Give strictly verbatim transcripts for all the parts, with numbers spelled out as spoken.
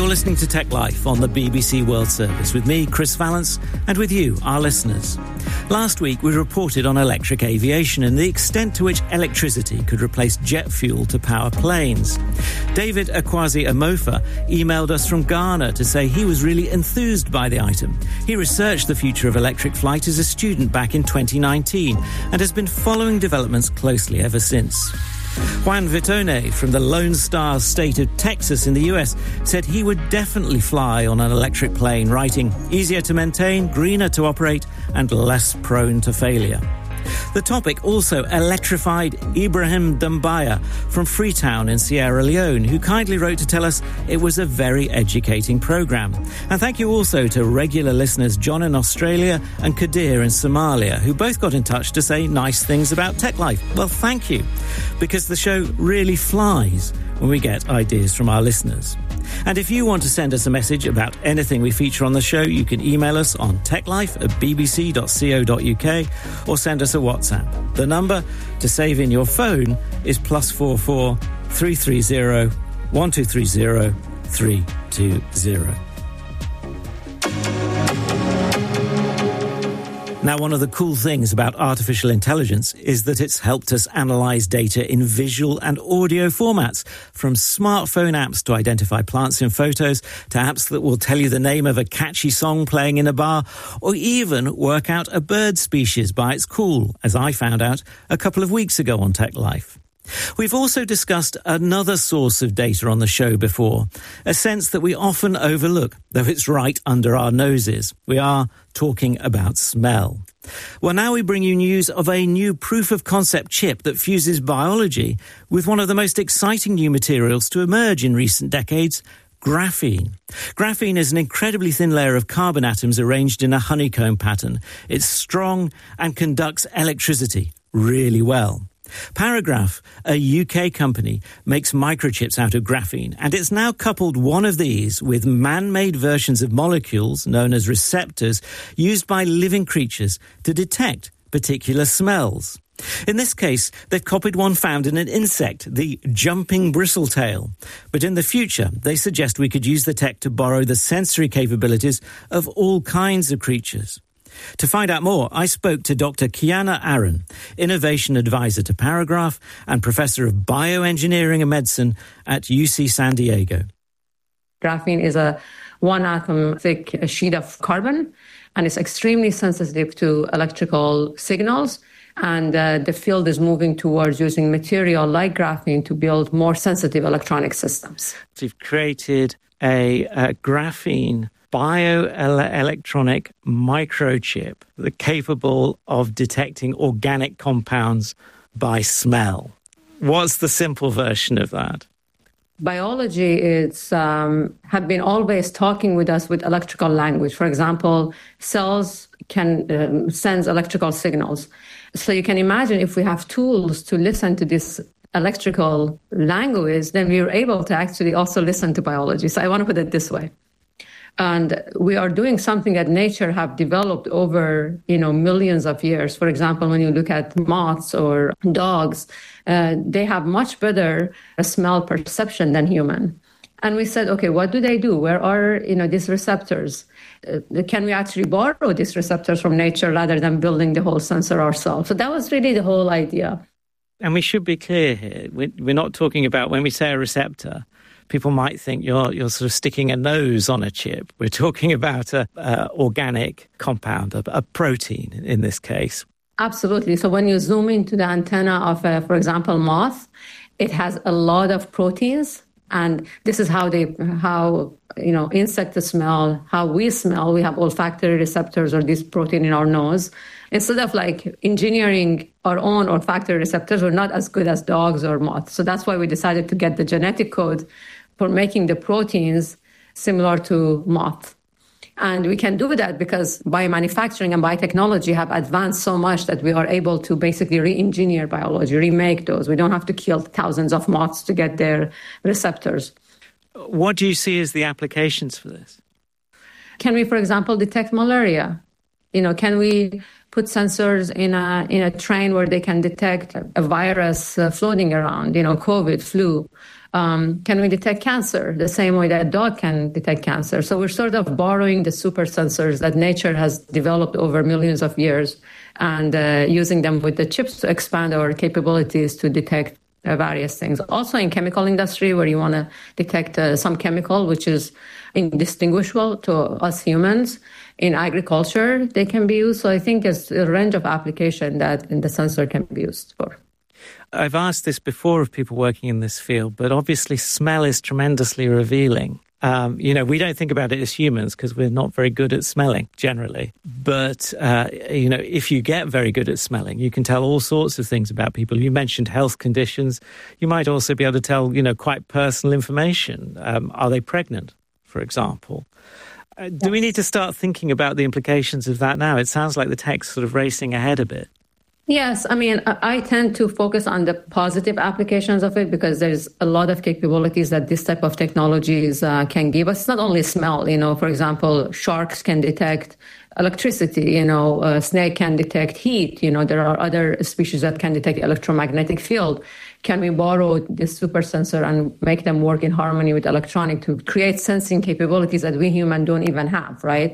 listening to Tech Life on the B B C World Service with me, Chris Vallance, and with you, our listeners. Last week, we reported on electric aviation and the extent to which electricity could replace jet fuel to power planes. David Akwasi Amofa emailed us from Ghana to say he was really enthused by the item. He researched the future of electric flight as a student back in twenty nineteen and has been following developments closely ever since. Juan Vitone from the Lone Star state of Texas in the U S said he would definitely fly on an electric plane, writing, easier to maintain, greener to operate, and less prone to failure. The topic also electrified Ibrahim Dumbaya from Freetown in Sierra Leone, who kindly wrote to tell us it was a very educating programme. And thank you also to regular listeners John in Australia and Kadir in Somalia, who both got in touch to say nice things about Tech Life. Well, thank you, because the show really flies when we get ideas from our listeners. And if you want to send us a message about anything we feature on the show, you can email us on techlife at bbc dot co dot uk or send us a WhatsApp. The number to save in your phone is plus four four three three zero one two three zero three two zero. Now, one of the cool things about artificial intelligence is that it's helped us analyse data in visual and audio formats, from smartphone apps to identify plants in photos, to apps that will tell you the name of a catchy song playing in a bar, or even work out a bird species by its call, as I found out a couple of weeks ago on Tech Life. We've also discussed another source of data on the show before, a sense that we often overlook, though it's right under our noses. We are talking about smell. Well, now we bring you news of a new proof-of-concept chip that fuses biology with one of the most exciting new materials to emerge in recent decades, graphene. Graphene is an incredibly thin layer of carbon atoms arranged in a honeycomb pattern. It's strong and conducts electricity really well. Paragraph, a U K company, makes microchips out of graphene, and it's now coupled one of these with man-made versions of molecules, known as receptors, used by living creatures to detect particular smells. In this case, they've copied one found in an insect, the jumping bristletail. But in the future, they suggest we could use the tech to borrow the sensory capabilities of all kinds of creatures. To find out more, I spoke to Doctor Kiana Aaron, Innovation Advisor to Paragraph and Professor of Bioengineering and Medicine at U C San Diego. Graphene is a one-atom thick sheet of carbon, and it's extremely sensitive to electrical signals. And uh, the field is moving towards using material like graphene to build more sensitive electronic systems. So you've created a, a graphene bioelectronic microchip that's capable of detecting organic compounds by smell. What's the simple version of that? Biology is um, have been always talking with us with electrical language. For example, cells can um, sense electrical signals. So you can imagine if we have tools to listen to this electrical language, then we are able to actually also listen to biology. So I want to put it this way. And we are doing something that nature have developed over, you know, millions of years. For example, when you look at moths or dogs, uh, they have much better smell perception than human. And we said, okay, what do they do? Where are, you know, these receptors? Uh, can we actually borrow these receptors from nature rather than building the whole sensor ourselves? So that was really the whole idea. And we should be clear here. We're not talking about, when we say a receptor, people might think you're you're sort of sticking a nose on a chip. We're talking about a, a organic compound, a, a protein in this case. Absolutely. So when you zoom into the antenna of, a, for example, moth, it has a lot of proteins, and this is how they how you know insects smell, how we smell. We have olfactory receptors or this protein in our nose. Instead of like engineering our own olfactory receptors, we're not as good as dogs or moths. So that's why we decided to get the genetic code for making the proteins similar to moth. And we can do that because biomanufacturing and biotechnology have advanced so much that we are able to basically re-engineer biology, remake those. We don't have to kill thousands of moths to get their receptors. What do you see as the applications for this? Can we, for example, detect malaria? You know, can we put sensors in a in a train where they can detect a virus uh, floating around, you know, COVID, flu? Um, can we detect cancer the same way that a dog can detect cancer? So we're sort of borrowing the super sensors that nature has developed over millions of years and uh, using them with the chips to expand our capabilities to detect uh, various things. Also in chemical industry, where you want to detect uh, some chemical which is indistinguishable to us humans. In agriculture, they can be used. So I think there's a range of application that the sensor can be used for. I've asked this before of people working in this field, but obviously smell is tremendously revealing. Um, you know, we don't think about it as humans because we're not very good at smelling generally. But, uh, you know, if you get very good at smelling, you can tell all sorts of things about people. You mentioned health conditions. You might also be able to tell, you know, quite personal information. Um, are they pregnant, for example? Uh, do we need to start thinking about the implications of that now? It sounds like the tech's sort of racing ahead a bit. Yes, I mean, I tend to focus on the positive applications of it because there's a lot of capabilities that this type of technologies uh, can give us. It's not only smell, you know, for example, sharks can detect electricity, you know, a snake can detect heat, you know, there are other species that can detect electromagnetic field. Can we borrow this super sensor and make them work in harmony with electronic to create sensing capabilities that we humans don't even have, right?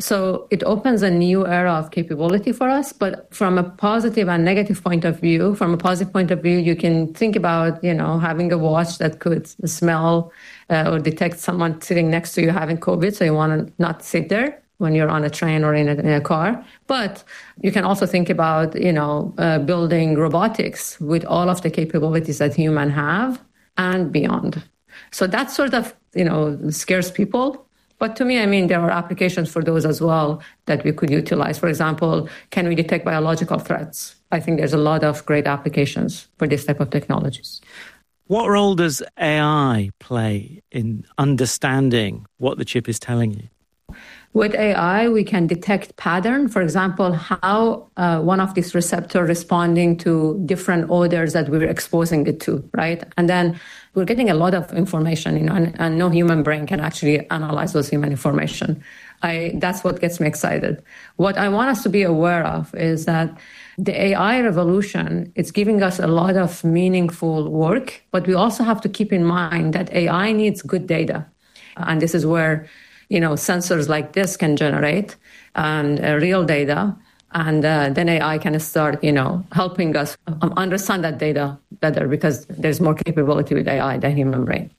So it opens a new era of capability for us, but from a positive and negative point of view, from a positive point of view, you can think about, you know, having a watch that could smell uh, or detect someone sitting next to you having COVID, so you want to not sit there when you're on a train or in a, in a car. But you can also think about, you know, uh, building robotics with all of the capabilities that humans have and beyond. So that sort of, you know, scares people. But to me, I mean, there are applications for those as well that we could utilize. For example, can we detect biological threats? I think there's a lot of great applications for this type of technologies. What role does A I play in understanding what the chip is telling you? With A I, we can detect pattern. For example, how uh, one of these receptors responding to different odors that we're exposing it to, right? And then we're getting a lot of information, you know, and, and no human brain can actually analyze those human information. I, that's what gets me excited. What I want us to be aware of is that the A I revolution, it's giving us a lot of meaningful work, but we also have to keep in mind that A I needs good data. And this is where, you know, sensors like this can generate and uh, real data. And uh, then A I can start, you know, helping us um, understand that data better because there's more capability with A I than human brain.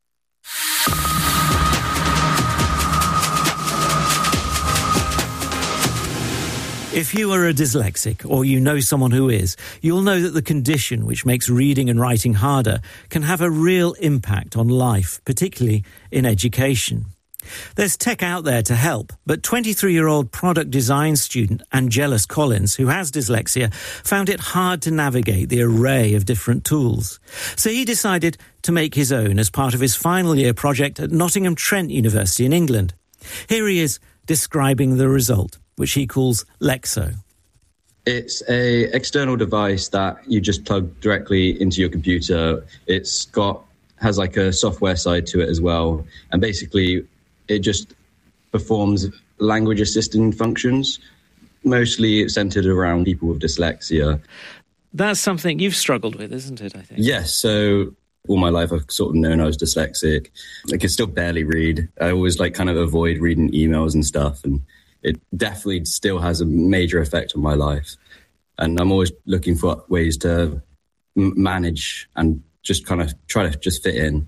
If you are a dyslexic or you know someone who is, you'll know that the condition which makes reading and writing harder can have a real impact on life, particularly in education. There's tech out there to help, but twenty-three-year-old product design student Angelus Collins, who has dyslexia, found it hard to navigate the array of different tools. So he decided to make his own as part of his final year project at Nottingham Trent University in England. Here he is describing the result, which he calls Lexo. It's a external device that you just plug directly into your computer. It's got has like a software side to it as well, and basically it just performs language assisting functions, mostly centered around people with dyslexia. That's something you've struggled with, isn't it, I think? Yes. So all my life I've sort of known I was dyslexic. I can still barely read. I always like kind of avoid reading emails and stuff. And it definitely still has a major effect on my life. And I'm always looking for ways to m- manage and just kind of try to just fit in.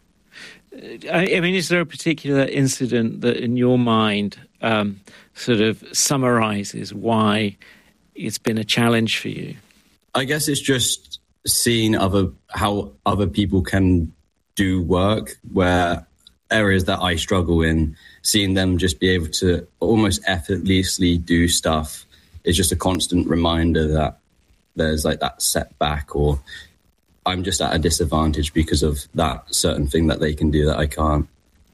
I mean, is there a particular incident that in your mind um, sort of summarizes why it's been a challenge for you? I guess it's just seeing other how other people can do work where areas that I struggle in, seeing them just be able to almost effortlessly do stuff is just a constant reminder that there's like that setback or I'm just at a disadvantage because of that certain thing that they can do that I can't.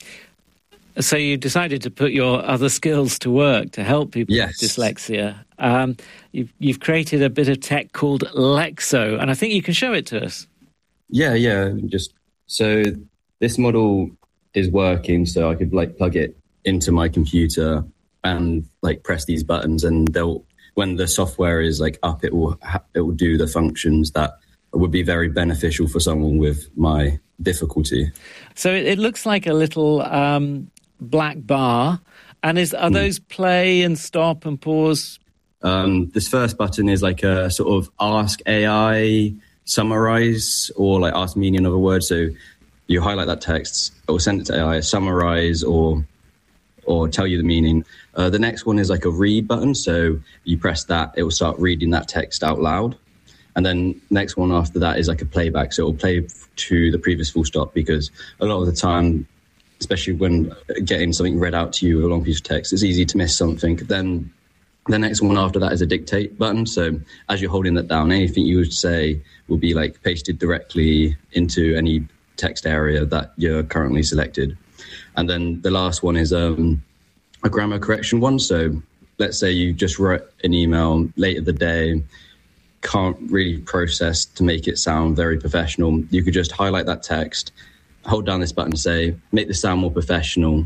So you decided to put your other skills to work to help people yes. with dyslexia. Um, you've, you've created a bit of tech called Lexo, and I think you can show it to us. Yeah, yeah. Just so this model is working, so I could like plug it into my computer, and like press these buttons, and they'll when the software is like up, it will ha- it will do the functions that would be very beneficial for someone with my difficulty. So it, it looks like a little um, black bar, and is are mm. those play and stop and pause? Um, this first button is like a sort of ask A I, summarize, or like ask meaning of a word. So you highlight that text, it will send it to A I, summarize, or or tell you the meaning. Uh, the next one is like a read button. So you press that, it will start reading that text out loud. And then next one after that is like a playback. So it will play to the previous full stop, because a lot of the time, especially when getting something read out to you with a long piece of text, it's easy to miss something. Then the next one after that is a dictate button. So as you're holding that down, anything you would say will be like pasted directly into any text area that you're currently selected. And then the last one is um, a grammar correction one. So let's say you just wrote an email late in the day, can't really process to make it sound very professional. You could just highlight that text, hold down this button and say, make this sound more professional.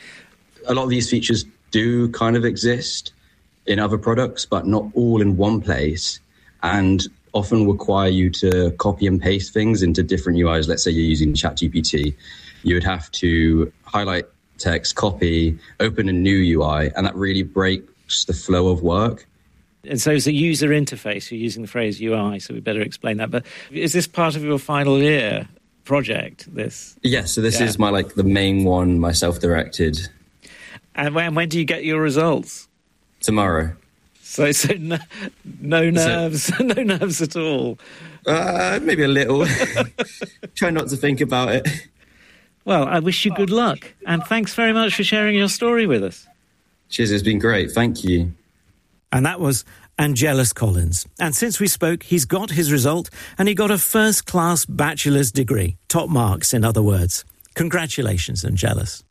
A lot of these features do kind of exist in other products, but not all in one place, and often require you to copy and paste things into different U Is. Let's say you're using ChatGPT. You would have to highlight text, copy, open a new U I, and that really breaks the flow of work. And so it's a user interface. You're using the phrase U I, so we better explain that. But is this part of your final year project, this? Yes, so this yeah. is my like the main one, my self-directed. And when, when do you get your results? Tomorrow. So, so no, no nerves, so, no nerves at all? Uh, maybe a little. Try not to think about it. Well, I wish you good luck. And thanks very much for sharing your story with us. Cheers, it's been great. Thank you. And that was Angelus Collins. And since we spoke, he's got his result, and he got a first-class bachelor's degree. Top marks, in other words. Congratulations, Angelus.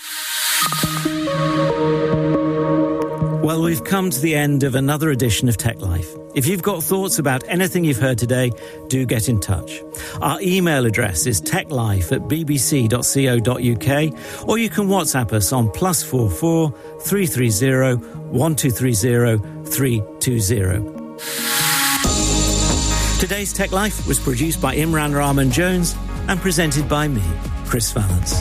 Well, we've come to the end of another edition of Tech Life. If you've got thoughts about anything you've heard today, do get in touch. Our email address is techlife at bbc dot co dot uk, or you can WhatsApp us on plus four four three three zero one two three zero three two zero. Today's Tech Life was produced by Imran Rahman Jones and presented by me, Chris Valance.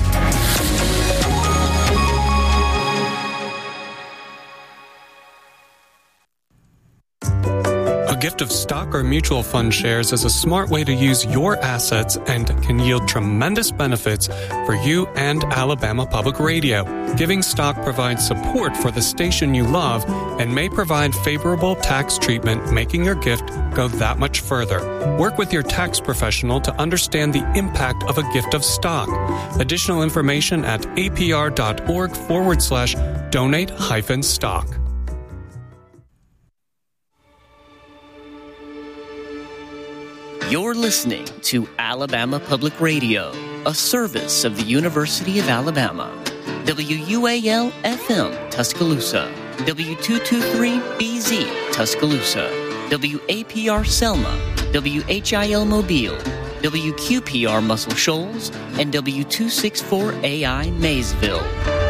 A gift of stock or mutual fund shares is a smart way to use your assets and can yield tremendous benefits for you and Alabama Public Radio. Giving stock provides support for the station you love and may provide favorable tax treatment, making your gift go that much further. Work with your tax professional to understand the impact of a gift of stock. Additional information at apr.org forward slash donate hyphen stock. You're listening to Alabama Public Radio, a service of the University of Alabama. W U A L F M Tuscaloosa, W two twenty-three B Z Tuscaloosa, W A P R Selma, W H I L Mobile, W Q P R Muscle Shoals, and W two sixty-four A I Maysville.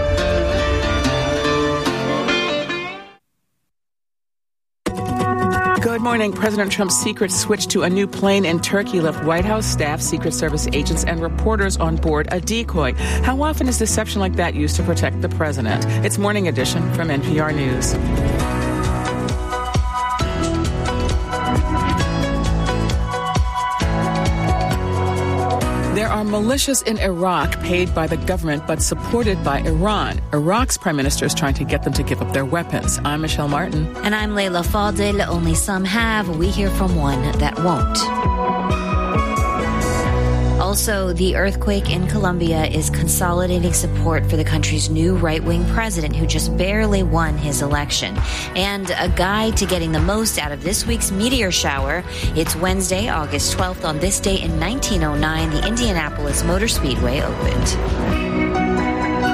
Good morning. President Trump's secret switch to a new plane in Turkey left White House staff, Secret Service agents, and reporters on board a decoy. How often is deception like that used to protect the president? It's Morning Edition from N P R News. There are militias in Iraq paid by the government but supported by Iran. Iraq's prime minister is trying to get them to give up their weapons. I'm Michelle Martin. And I'm Layla Fadil. Only some have. We hear from one that won't. Also, the earthquake in Colombia is consolidating support for the country's new right-wing president who just barely won his election. And a guide to getting the most out of this week's meteor shower. It's Wednesday, August twelfth. On this day in nineteen oh nine, the Indianapolis Motor Speedway opened.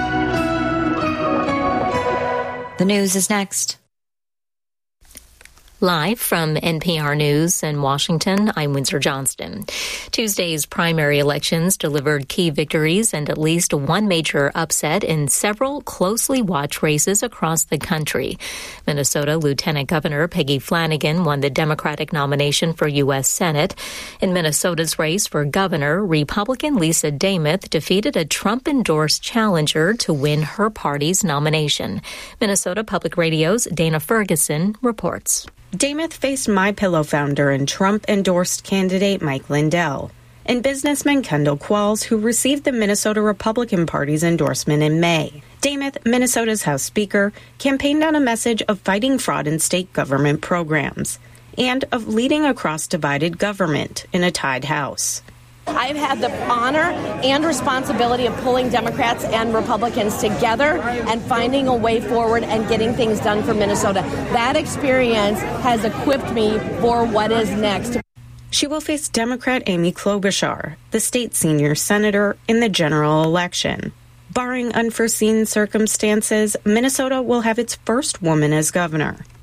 The news is next. Live from N P R News in Washington, I'm Windsor Johnston. Tuesday's primary elections delivered key victories and at least one major upset in several closely watched races across the country. Minnesota Lieutenant Governor Peggy Flanagan won the Democratic nomination for U S Senate. In Minnesota's race for governor, Republican Lisa Demuth defeated a Trump-endorsed challenger to win her party's nomination. Minnesota Public Radio's Dana Ferguson reports. Demuth faced MyPillow founder and Trump-endorsed candidate Mike Lindell and businessman Kendall Qualls, who received the Minnesota Republican Party's endorsement in May. Demuth, Minnesota's House Speaker, campaigned on a message of fighting fraud in state government programs and of leading across divided government in a tied House. I've had the honor and responsibility of pulling Democrats and Republicans together and finding a way forward and getting things done for Minnesota. That experience has equipped me for what is next. She will face Democrat Amy Klobuchar, the state senior senator, in the general election. Barring unforeseen circumstances, Minnesota will have its first woman as governor.